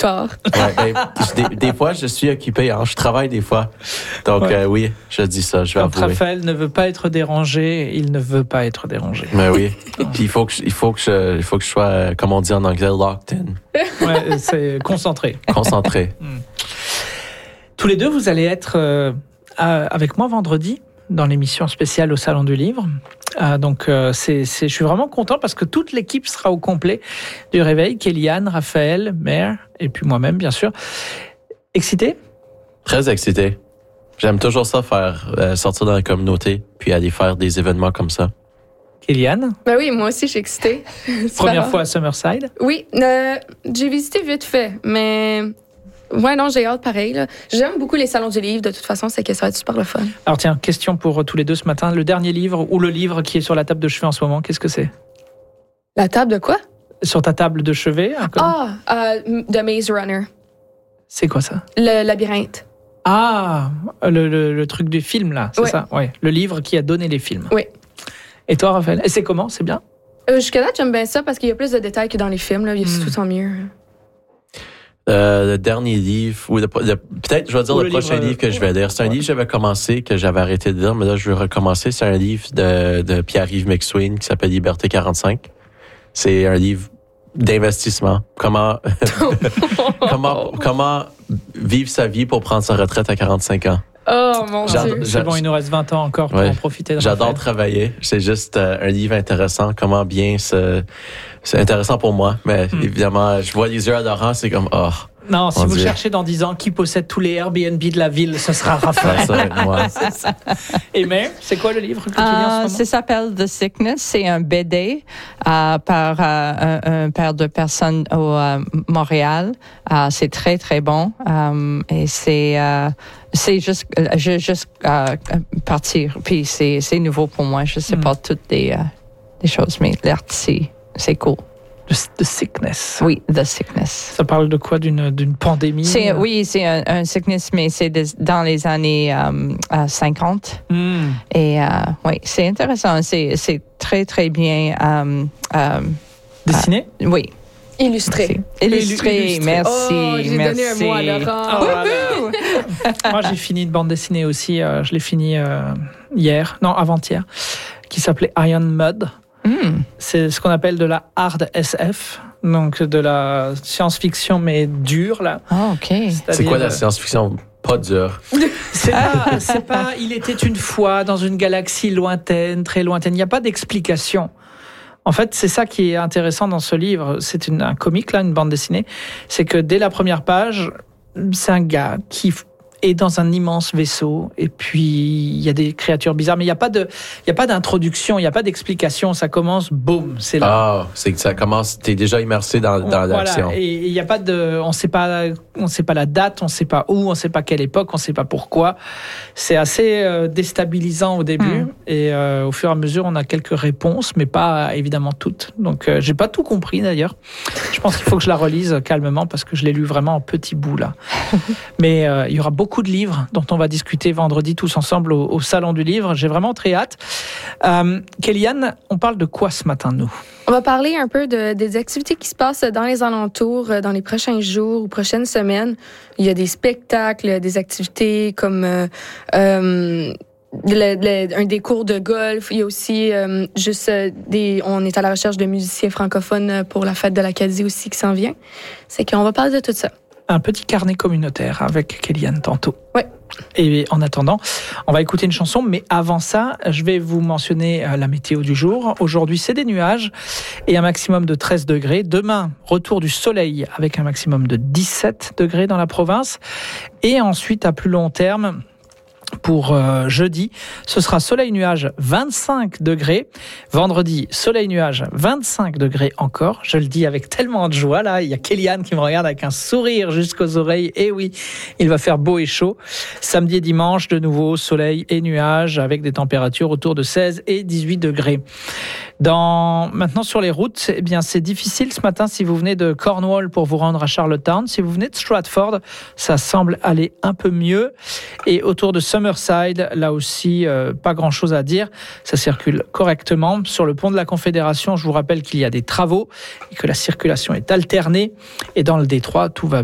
tard. Ouais, des fois, je suis occupé. Hein, je travaille des fois. Donc, oui, je dis ça. Je vais Quand avouer. Raphaël ne veut pas être dérangé, il ne veut pas être dérangé. Mais oui. Puis il faut que je sois, comme on dit en anglais, locked in. Ouais, c'est concentré. Concentré. Tous les deux, vous allez être avec moi vendredi dans l'émission spéciale au Salon du Livre. Donc, je suis vraiment content parce que toute l'équipe sera au complet du réveil. Kéliane, Raphaël, Mère et puis moi-même, bien sûr. Excité? Très excité. J'aime toujours ça, sortir dans la communauté puis aller faire des événements comme ça. Kéliane? Ben oui, moi aussi, je suis excitée. Première fois à Summerside? Oui, j'ai visité vite fait, mais... Ouais, non, j'ai hâte pareil. Là. J'aime beaucoup les salons du livre. De toute façon, c'est que ça va être super le fun. Alors tiens, question pour tous les deux ce matin. Le dernier livre ou le livre qui est sur la table de chevet en ce moment, qu'est-ce que c'est? La table de quoi? Sur ta table de chevet? The Maze Runner. C'est quoi ça? Le labyrinthe. Ah, le truc du film, là, c'est ça? Oui, le livre qui a donné les films. Oui. Et toi, Raphaël? Et c'est comment? C'est bien? Jusqu'à là, j'aime bien ça parce qu'il y a plus de détails que dans les films. Là. C'est tout en mieux. Le dernier livre, ou peut-être, je vais dire le prochain livre que je vais lire. C'est un livre que j'avais commencé, que j'avais arrêté de lire, mais là, je vais recommencer. C'est un livre de Pierre-Yves McSween qui s'appelle Liberté 45. C'est un livre d'investissement. Comment vivre sa vie pour prendre sa retraite à 45 ans. Oh mon Dieu. C'est bon, il nous reste 20 ans encore pour en profiter. J'adore travailler. C'est juste un livre intéressant. Comment bien c'est intéressant pour moi. Mais évidemment, je vois les yeux adorants, c'est comme, oh. Non, si vous cherchez dans 10 ans qui possède tous les Airbnb de la ville, ce sera Raphaël. C'est ça. Et mais, c'est quoi le livre que tu lis en ce moment? Ça s'appelle The Sickness. C'est un BD par un père de personnes au Montréal. C'est très, très bon. Et c'est juste partir. Puis c'est nouveau pour moi. Je sais pas toutes des choses, mais l'art, c'est cool. The Sickness. Oui, The Sickness. Ça parle de quoi? D'une pandémie? Oui, c'est un sickness, mais c'est dans les années 50. Et oui, c'est intéressant. C'est très, très bien dessiné? Oui. Illustré. Illustré, merci. Oh, j'ai donné un mot à Laurent. Moi, j'ai fini une bande dessinée aussi. Je l'ai fini avant-hier, qui s'appelait Iron Mud. C'est ce qu'on appelle de la hard SF, donc de la science-fiction mais dure là. Oh, ok. C'est quoi la science-fiction pas dure? C'est pas. Il était une fois dans une galaxie lointaine, très lointaine. Il n'y a pas d'explication. En fait, c'est ça qui est intéressant dans ce livre. C'est un comique là, une bande dessinée. C'est que dès la première page, c'est un gars qui est dans un immense vaisseau et puis il y a des créatures bizarres, mais il y a pas d'introduction, il y a pas d'explication, ça commence, boum, c'est là. Ah, c'est que ça commence, t'es déjà immersé dans l'action. Voilà, et il y a pas on sait pas la date, on sait pas où, on sait pas quelle époque, on sait pas pourquoi. C'est assez déstabilisant au début et au fur et à mesure, on a quelques réponses, mais pas évidemment toutes. Donc j'ai pas tout compris d'ailleurs. Je pense qu'il faut que je la relise calmement parce que je l'ai lu vraiment en petits bouts là. Mais il y aura beaucoup de livres dont on va discuter vendredi tous ensemble au Salon du Livre. J'ai vraiment très hâte. Kéliane, on parle de quoi ce matin, nous? On va parler un peu des activités qui se passent dans les alentours, dans les prochains jours ou prochaines semaines. Il y a des spectacles, des activités comme un des cours de golf. Il y a aussi on est à la recherche de musiciens francophones pour la fête de l'Acadie aussi qui s'en vient. C'est qu'on va parler de tout ça. Un petit carnet communautaire avec Kéliane tantôt. Ouais. Et en attendant, on va écouter une chanson, mais avant ça, je vais vous mentionner la météo du jour. Aujourd'hui, c'est des nuages et un maximum de 13 degrés. Demain, retour du soleil avec un maximum de 17 degrés dans la province. Et ensuite, à plus long terme, pour jeudi, ce sera soleil-nuage 25 degrés. Vendredi, soleil-nuage 25 degrés encore. Je le dis avec tellement de joie. Là, il y a Kéliane qui me regarde avec un sourire jusqu'aux oreilles. Et oui, il va faire beau et chaud. Samedi et dimanche, de nouveau, soleil et nuages avec des températures autour de 16 et 18 degrés. Maintenant, sur les routes, eh bien, c'est difficile ce matin si vous venez de Cornwall pour vous rendre à Charlottetown. Si vous venez de Stratford, ça semble aller un peu mieux. Et autour de Summerside, là aussi, pas grand-chose à dire. Ça circule correctement. Sur le pont de la Confédération, je vous rappelle qu'il y a des travaux et que la circulation est alternée. Et dans le Détroit, tout va